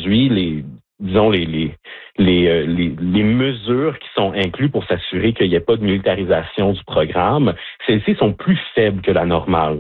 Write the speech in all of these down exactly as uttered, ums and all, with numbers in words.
aujourd'hui, les disons les les les, euh, les les mesures qui sont incluses pour s'assurer qu'il n'y ait pas de militarisation du programme, celles-ci sont plus faibles que la normale.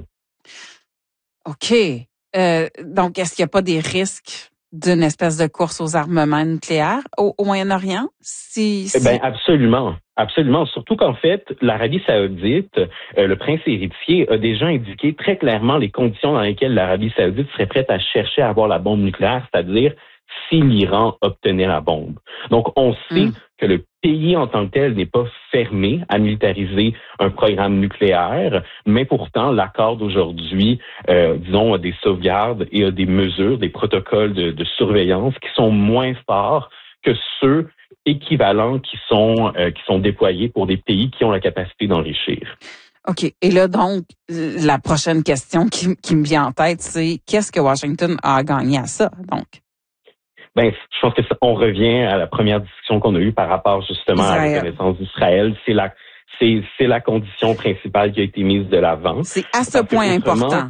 OK. Euh, donc, est-ce qu'il n'y a pas des risques d'une espèce de course aux armements nucléaires au, au Moyen-Orient? Si, si... Eh bien, absolument. Absolument. Surtout qu'en fait, l'Arabie saoudite, euh, le prince héritier, a déjà indiqué très clairement les conditions dans lesquelles l'Arabie saoudite serait prête à chercher à avoir la bombe nucléaire, c'est-à-dire si l'Iran obtenait la bombe. Donc, on sait mm. que le pays en tant que tel n'est pas fermé à militariser un programme nucléaire, mais pourtant, l'accord d'aujourd'hui, euh, disons, a des sauvegardes et a des mesures, des protocoles de, de surveillance qui sont moins forts que ceux équivalents qui sont euh, qui sont déployés pour des pays qui ont la capacité d'enrichir. OK. Et là, donc, la prochaine question qui, qui me vient en tête, c'est qu'est-ce que Washington a gagné à ça, donc? Ben, je pense que ça, on revient à la première discussion qu'on a eue par rapport justement Israël. à la reconnaissance d'Israël. C'est la, c'est, c'est la condition principale qui a été mise de l'avant. C'est à ce point important.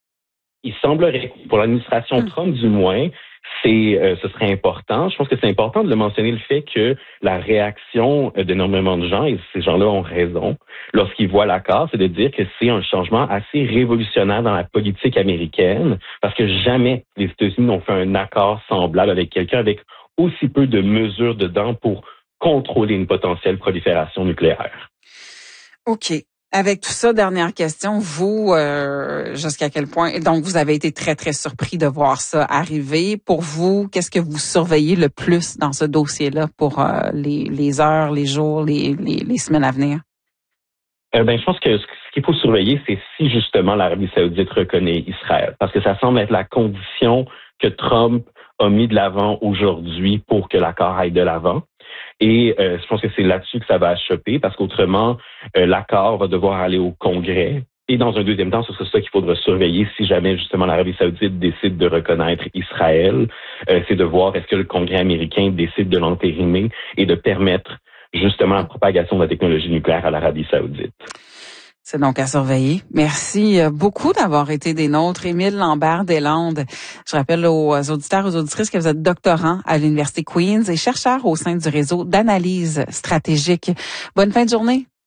Il semblerait, pour l'administration hum. Trump du moins, c'est, euh, ce serait important. Je pense que c'est important de le mentionner, le fait que la réaction d'énormément de gens, et ces gens-là ont raison, lorsqu'ils voient l'accord, c'est de dire que c'est un changement assez révolutionnaire dans la politique américaine, parce que jamais les États-Unis n'ont fait un accord semblable avec quelqu'un avec aussi peu de mesures dedans pour contrôler une potentielle prolifération nucléaire. OK. Avec tout ça, dernière question, vous, euh, jusqu'à quel point, donc vous avez été très, très surpris de voir ça arriver. Pour vous, qu'est-ce que vous surveillez le plus dans ce dossier-là pour euh, les, les heures, les jours, les, les, les semaines à venir? Euh, ben, je pense que ce qu'il faut surveiller, c'est si justement l'Arabie saoudite reconnaît Israël, parce que ça semble être la condition que Trump a mis de l'avant aujourd'hui pour que l'accord aille de l'avant. Et euh, je pense que c'est là-dessus que ça va achoper, parce qu'autrement, euh, l'accord va devoir aller au Congrès. Et dans un deuxième temps, ce sera ça qu'il faudra surveiller si jamais justement l'Arabie saoudite décide de reconnaître Israël. Euh, c'est de voir est-ce que le Congrès américain décide de l'entériner et de permettre justement la propagation de la technologie nucléaire à l'Arabie saoudite. C'est donc à surveiller. Merci beaucoup d'avoir été des nôtres. Émile Lambert-Deslandes. Je rappelle aux auditeurs et aux auditrices que vous êtes doctorant à l'Université Queen's et chercheur au sein du réseau d'analyse stratégique. Bonne fin de journée.